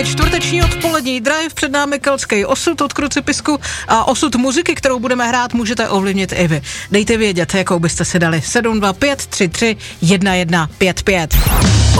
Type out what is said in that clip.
Čtvrteční odpolední drive, před námi keltský osud od Krucipisku a osud muziky, kterou budeme hrát, můžete ovlivnit i vy. Dejte vědět, jakou byste si dali. 725 33 1155.